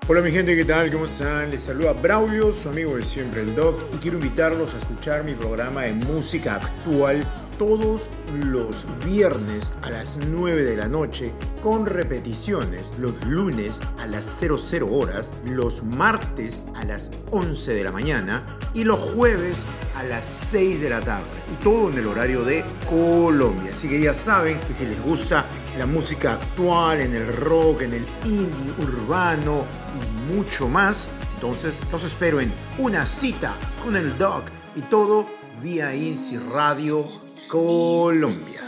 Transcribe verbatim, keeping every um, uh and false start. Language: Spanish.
Hola mi gente, ¿qué tal? ¿Cómo están? Les saluda Braulio, su amigo de siempre, el Doc, y quiero invitarlos a escuchar mi programa de música actual todos los viernes a las nueve de la noche, con repeticiones los lunes a las cero cero horas, los martes a las once de la mañana y los jueves a las seis de la tarde. Y todo en el horario de Colombia. Así que ya saben que si les gusta la música actual, en el rock, en el indie, urbano y mucho más, entonces los espero en Una Cita con el Doc, y todo vía Easy Radio Colombia.